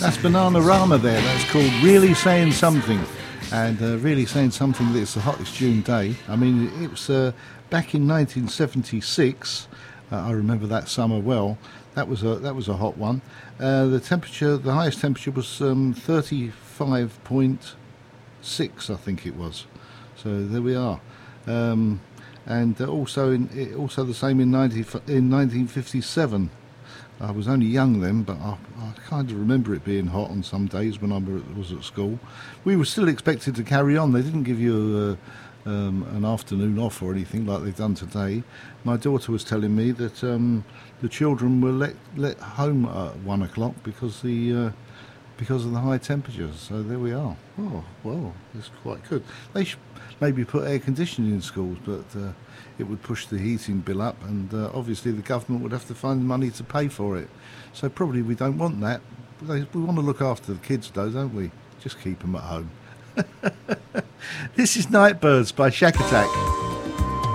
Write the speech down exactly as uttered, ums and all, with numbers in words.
That's Bananarama there. That's called Really Saying Something. And uh, really saying something that it's the hottest June day. I mean, it was uh, back in nineteen seventy-six. Uh, I remember that summer well. That was a that was a hot one. Uh, the temperature, the highest temperature was um, thirty-five point six, I think it was. So there we are. Um, and uh, also in it, also the same in ninety, in nineteen fifty-seven. I was only young then, but I, I kind of remember it being hot on some days when I was at school. We were still expected to carry on. They didn't give you a, um, an afternoon off or anything like they've done today. My daughter was telling me that um, the children were let let home at one o'clock because the uh, because of the high temperatures. So there we are. Oh well, it's quite good. They should maybe put air conditioning in schools, but uh, it would push the heating bill up, and uh, obviously the government would have to find the money to pay for it. So probably we don't want that. We want to look after the kids though, don't we? Just keep them at home. This is Nightbirds by Shack Attack.